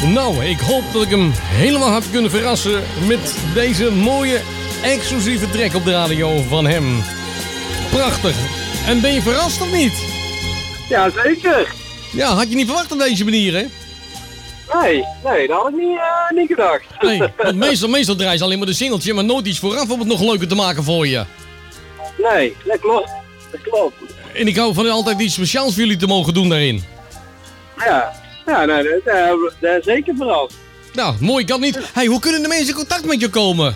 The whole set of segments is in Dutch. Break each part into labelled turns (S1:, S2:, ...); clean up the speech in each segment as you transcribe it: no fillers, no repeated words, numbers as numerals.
S1: Nou, ik hoop dat ik hem helemaal heb kunnen verrassen met deze mooie, exclusieve track op de radio van hem. Prachtig. En ben je verrast of niet?
S2: Ja, zeker.
S1: Ja, had je niet verwacht op deze manier, hè?
S2: Nee, dat had ik niet gedacht.
S1: Nee, want meestal draai je alleen maar de singeltje, maar nooit iets vooraf om het nog leuker te maken voor je.
S2: Nee, dat klopt.
S1: En ik hou van altijd iets speciaals voor jullie te mogen doen daarin.
S2: Ja, nee, dat is zeker verrast.
S1: Nou, mooi, kan niet. Hey, hoe kunnen de mensen in contact met je komen?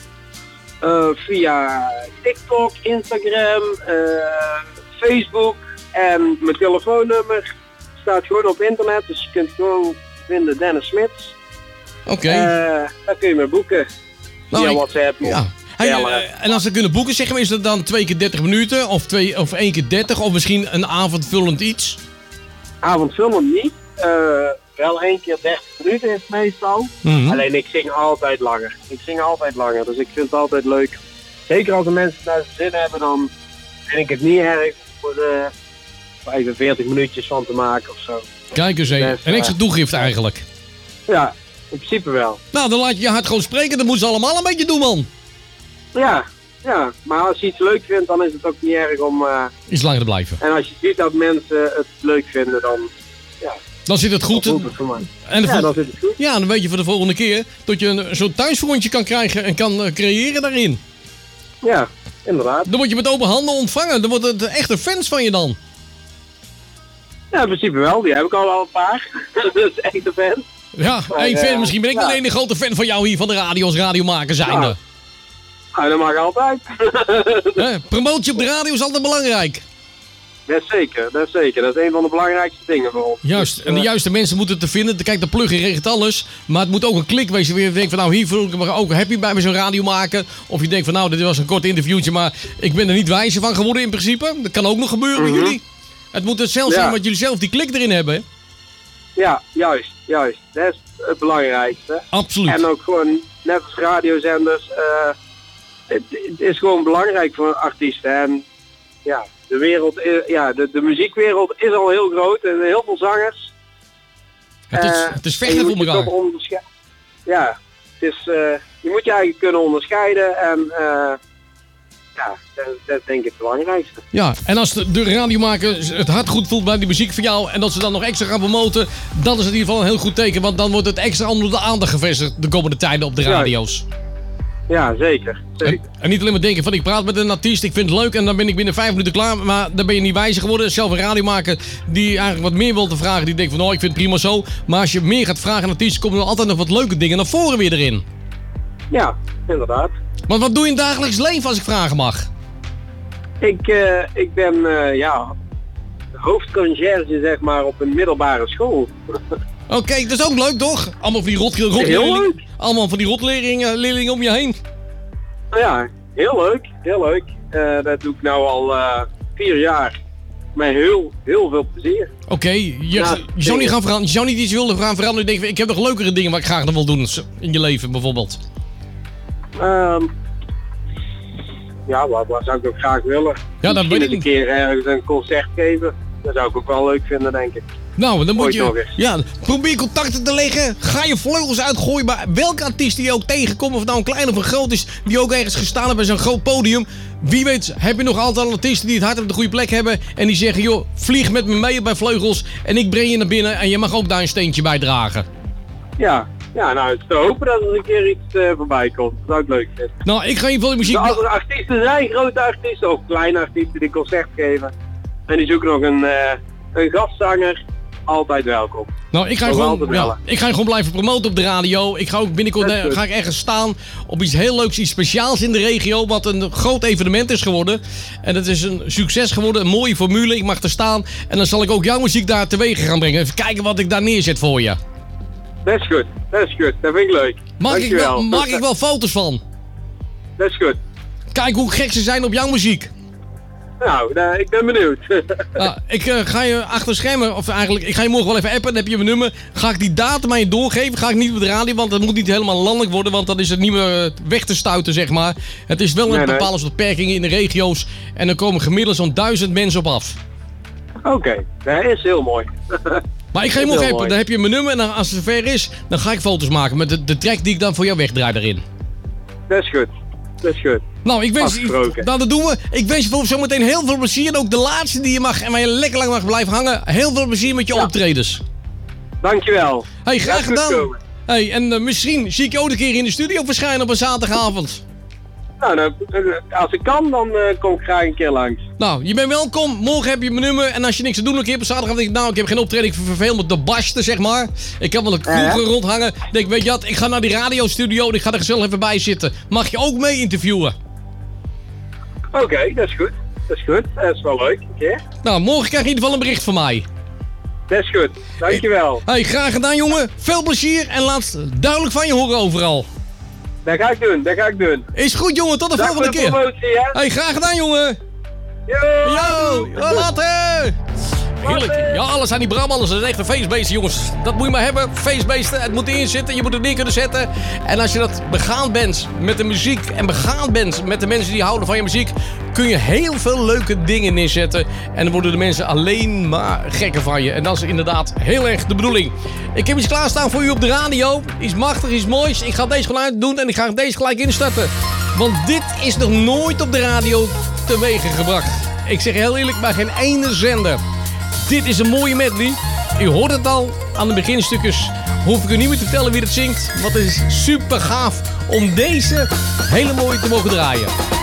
S2: Via TikTok, Instagram, Facebook en mijn telefoonnummer staat gewoon op internet. Dus je kunt gewoon vinden Dennis Smits.
S1: Oké.
S2: Dan kun je me boeken via WhatsApp.
S1: Ja. Hey, en als ze kunnen boeken, zeg maar, is dat dan 2 keer 30 minuten of 1 keer 30 of misschien een avondvullend iets?
S2: Avondvullend niet. Wel 1 keer 30 minuten is het meestal.
S1: Mm-hmm.
S2: Alleen ik zing altijd langer. Dus ik vind het altijd leuk. Zeker als de mensen naar zijn zin hebben, dan vind ik het niet erg voor de 45 minuutjes van te maken of zo.
S1: Kijk eens even. Een extra toegift eigenlijk.
S2: Ja, in principe wel.
S1: Nou, dan laat je je hart gewoon spreken. Dat moeten ze allemaal een beetje doen, man.
S2: Ja. Maar als je iets leuk vindt, dan is het ook niet erg om...
S1: iets langer te blijven.
S2: En als je ziet dat mensen het leuk vinden, dan... Ja.
S1: Dan zit het goed.
S2: Dan voelt het voor mij.
S1: En
S2: dan zit het goed.
S1: Ja, dan weet je voor de volgende keer dat je zo'n thuisfrontje kan krijgen en kan creëren daarin.
S2: Ja, inderdaad.
S1: Dan word je met open handen ontvangen. Dan wordt het echte fans van je dan.
S2: Ja, in principe wel. Die heb ik al een paar. Dus echte fans.
S1: Ja, één fan. Misschien ben ik alleen een grote fan van jou hier van de radio als radiomaker zijnde.
S2: Ja. Nou, dat mag altijd.
S1: Promotie op de radio is altijd belangrijk.
S2: Dat is zeker. Dat is een van de belangrijkste dingen voor ons.
S1: Juist, en de juiste mensen moeten het te vinden. Kijk, de plugger regelt alles. Maar het moet ook een klik wezen. Waar je denkt van nou, hier voel ik me ook happy bij met zo'n radio maken. Of je denkt van nou, dit was een kort interviewtje, maar ik ben er niet wijzer van geworden in principe. Dat kan ook nog gebeuren met jullie. Het moet het zelf zijn wat jullie zelf die klik erin hebben. Hè?
S2: Ja, juist. Dat is het belangrijkste.
S1: Absoluut.
S2: En ook gewoon, net als radiozenders, het is gewoon belangrijk voor artiesten. En ja, de wereld, de muziekwereld is al heel groot en heel veel zangers.
S1: Het is vechten voor elkaar.
S2: Ja, het is, je moet je eigenlijk kunnen onderscheiden en dat is denk ik het belangrijkste.
S1: Ja, en als de radiomaker het hart goed voelt bij die muziek van jou en dat ze dan nog extra gaan promoten, dan is het in ieder geval een heel goed teken, want dan wordt het extra onder de aandacht gevestigd de komende tijden op de radio's.
S2: Ja, zeker.
S1: En niet alleen maar denken van ik praat met een artiest, ik vind het leuk en dan ben ik binnen 5 minuten klaar. Maar dan ben je niet wijzer geworden. Zelf een radiomaker die eigenlijk wat meer wil te vragen. Die denkt van oh ik vind het prima zo. Maar als je meer gaat vragen aan een artiest, komen er altijd nog wat leuke dingen naar voren weer erin.
S2: Ja, inderdaad.
S1: Maar wat doe je in het dagelijks leven als ik vragen mag?
S2: Ik ben hoofdconciërge zeg maar op een middelbare school.
S1: Oké, dat is ook leuk toch? Allemaal van die rotleerlingen. Allemaal van die rotleerlingen om je heen.
S2: Ja, heel leuk. Dat doe ik nou al 4 jaar. Met heel veel plezier.
S1: Oké, je zou niet gaan veranderen. Je zou niet iets willen gaan veranderen. Je denkt, ik heb nog leukere dingen wat ik graag nog wil doen in je leven bijvoorbeeld.
S2: Wat zou ik ook graag willen?
S1: Ja, dat weet ik
S2: een keer ergens een concert geven. Dat zou ik ook wel leuk vinden, denk ik.
S1: Nou, dan moet je... Ja, probeer contacten te leggen. Ga je vleugels uitgooien bij welke artiest die je ook tegenkomt. Of nou een klein of een groot is. Die ook ergens gestaan heeft bij zo'n groot podium. Wie weet heb je nog altijd artiesten die het hart op de goede plek hebben. En die zeggen, joh, vlieg met me mee bij vleugels. En ik breng je naar binnen. En je mag ook daar een steentje bij dragen.
S2: Ja, nou, het is te hopen dat er een keer iets voorbij komt. Dat zou ik leuk vinden.
S1: Nou, ik ga in ieder geval de muziek...
S2: Als er artiesten zijn, grote artiesten of kleine artiesten die concert geven. En die zoeken nog een gastzanger. Altijd welkom.
S1: Nou, ik ga je gewoon blijven promoten op de radio. Ik ga ook binnenkort ga ik ergens staan op iets heel leuks, iets speciaals in de regio. Wat een groot evenement is geworden. En het is een succes geworden, een mooie formule. Ik mag er staan. En dan zal ik ook jouw muziek daar teweeg gaan brengen. Even kijken wat ik daar neerzet voor je.
S2: Dat is goed. Dat vind ik leuk.
S1: Maak ik wel foto's van?
S2: Dat is goed.
S1: Kijk hoe gek ze zijn op jouw muziek.
S2: Nou, ik ben benieuwd.
S1: Ik ga je achter schermen, of eigenlijk, ik ga je morgen wel even appen, dan heb je mijn nummer. Ga ik die datum aan je doorgeven, ga ik niet op de radio, want dat moet niet helemaal landelijk worden, want dan is het niet meer weg te stuiten, zeg maar. Het is wel een bepaalde soort beperkingen in de regio's en er komen gemiddeld zo'n 1000 mensen op af.
S2: Oké, dat is heel mooi.
S1: Maar ik ga je morgen appen. Dan heb je mijn nummer en dan, als het zover is, dan ga ik foto's maken met de track die ik dan voor jou wegdraai daarin.
S2: Dat is goed. Dat is goed.
S1: Nou, dat doen we. Ik wens je voor zometeen heel veel plezier. En ook de laatste die je mag en waar je lekker lang mag blijven hangen. Heel veel plezier met je optredens.
S2: Dankjewel.
S1: Hey, graag gedaan. Hey, en misschien zie ik je ook een keer in de studio verschijnen op een zaterdagavond.
S2: Nou, als ik kan, dan kom ik graag een keer langs.
S1: Nou, je bent welkom. Morgen heb je mijn nummer. En als je niks te doen een keer op zaterdag, denk ik, nou, ik heb geen optreden. Ik verveel me te barsten, zeg maar. Ik kan wel een kroeg rondhangen. Ik denk, weet je wat, ik ga naar die radiostudio en ik ga er gezellig even bij zitten. Mag je ook mee interviewen?
S2: Oké, dat is goed. Dat is goed. Dat is wel leuk. Okay.
S1: Nou, morgen krijg je in ieder geval een bericht van mij.
S2: Dat is goed. Dankjewel.
S1: Hey, graag gedaan, jongen. Veel plezier en laat duidelijk van je horen overal.
S2: Dat ga ik doen.
S1: Is goed, jongen. Tot de volgende keer.
S2: Promotie, hè?
S1: Hey, graag gedaan, jongen. Yo, later. Heerlijk. Ja, alles aan die Brabanders. Dat is echt een feestbeest, jongens. Dat moet je maar hebben. Feestbeesten. Het moet erin zitten. Je moet het neer kunnen zetten. En als je dat begaan bent met de muziek en begaan bent met de mensen die houden van je muziek, kun je heel veel leuke dingen neerzetten. En dan worden de mensen alleen maar gekker van je. En dat is inderdaad heel erg de bedoeling. Ik heb iets klaarstaan voor u op de radio. Iets machtigs, iets moois. Ik ga deze geluid doen en ik ga deze gelijk instarten. Want dit is nog nooit op de radio teweeg gebracht. Ik zeg heel eerlijk, maar geen ene zender. Dit is een mooie medley. U hoort het al aan de beginstukjes. Hoef ik u niet meer te vertellen wie het zingt. Want het is super gaaf om deze hele mooie te mogen draaien.